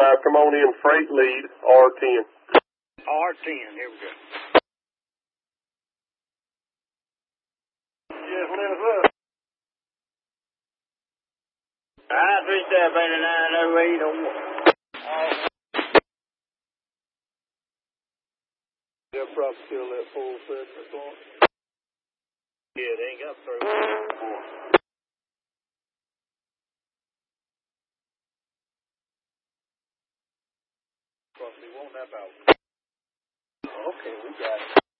Ammonium freight lead, R10. R10, here we go. Yes, what is that? I-37890801. They'll probably still that full segment going. Yeah, they ain't got 30. Probably won't that out. Okay, we got it.